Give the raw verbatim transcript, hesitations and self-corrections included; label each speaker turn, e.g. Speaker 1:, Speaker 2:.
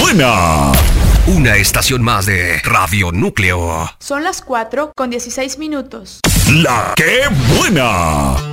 Speaker 1: buena! Una estación más de Radio Núcleo.
Speaker 2: Son las cuatro con dieciséis minutos.
Speaker 1: ¡La que buena!